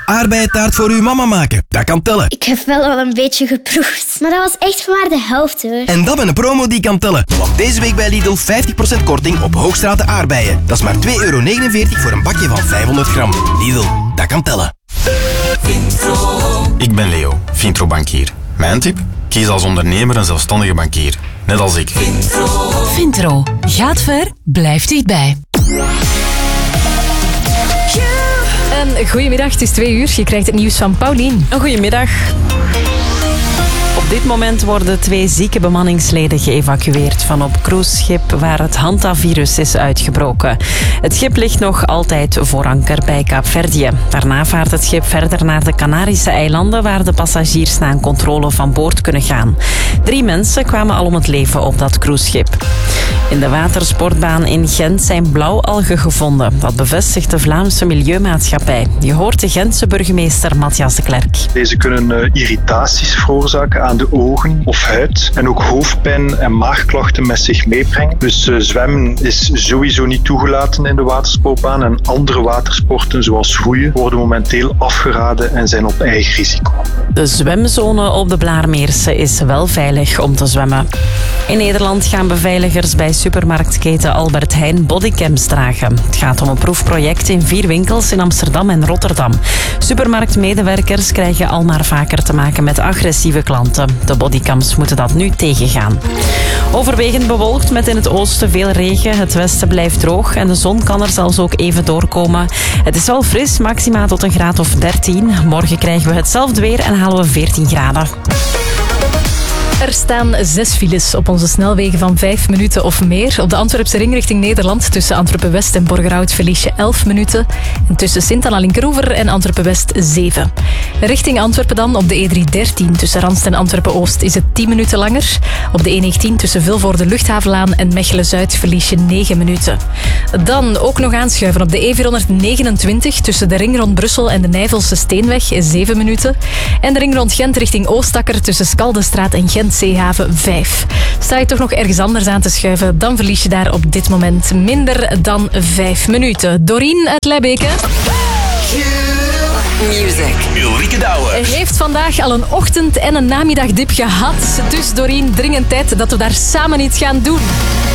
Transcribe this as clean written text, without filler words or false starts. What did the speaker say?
Aardbeientaart voor uw mama maken. Dat kan tellen. Ik heb wel een beetje geproefd, maar dat was echt maar de helft hoor. En dat met een promo die kan tellen. Want deze week bij Lidl 50% korting op Hoogstraat aardbeien. Dat is maar €2,49 voor een bakje van 500 gram. Lidl, dat kan tellen. Ik ben Leo, Vintro-bankier. Mijn tip? Kies als ondernemer een zelfstandige bankier. Net als ik. Vintro. Gaat ver, blijft dichtbij. En goedemiddag, het is 2:00. Je krijgt het nieuws van Paulien. Een goedemiddag. Op dit moment worden 2 zieke bemanningsleden geëvacueerd van op cruiseschip waar het hantavirus is uitgebroken. Het schip ligt nog altijd voor anker bij Kaapverdië. Daarna vaart het schip verder naar de Canarische eilanden waar de passagiers na een controle van boord kunnen gaan. 3 mensen kwamen al om het leven op dat cruiseschip. In de watersportbaan in Gent zijn blauwalgen gevonden. Dat bevestigt de Vlaamse Milieumaatschappij. Je hoort de Gentse burgemeester Matthias de Klerk. Deze kunnen irritaties veroorzaken aan de ogen of huid en ook hoofdpijn en maagklachten met zich meebrengen. Dus zwemmen is sowieso niet toegelaten in de watersportbaan en andere watersporten zoals roeien worden momenteel afgeraden en zijn op eigen risico. De zwemzone op de Blaarmeerse is wel veilig om te zwemmen. In Nederland gaan beveiligers bij supermarktketen Albert Heijn bodycams dragen. Het gaat om een proefproject in 4 winkels in Amsterdam en Rotterdam. Supermarktmedewerkers krijgen al maar vaker te maken met agressieve klanten. De bodycams moeten dat nu tegengaan. Overwegend bewolkt met in het oosten veel regen. Het westen blijft droog en de zon kan er zelfs ook even doorkomen. Het is wel fris, maxima tot een graad of 13. Morgen krijgen we hetzelfde weer en halen we 14 graden. Er staan 6 files op onze snelwegen van 5 minuten of meer. Op de Antwerpse ring richting Nederland tussen Antwerpen-West en Borgerhout verlies je 11 minuten. En tussen Sint-Anna-Linkeroever en Antwerpen-West 7. Richting Antwerpen dan op de E313 tussen Randst en Antwerpen-Oost is het 10 minuten langer. Op de E19 tussen Vilvoorde Luchthavenlaan en Mechelen-Zuid verlies je 9 minuten. Dan ook nog aanschuiven op de E429 tussen de ring rond Brussel en de Nijvelse Steenweg 7 minuten. En de ring rond Gent richting Oostakker tussen Skaldenstraat en Gent Zeehaven 5. Sta je toch nog ergens anders aan te schuiven, dan verlies je daar op dit moment minder dan 5 minuten. Doreen uit Leibeke. Music. Ulrike Douwe. Heeft vandaag al een ochtend- en een namiddagdip gehad. Dus Doreen, dringend tijd dat we daar samen iets gaan doen.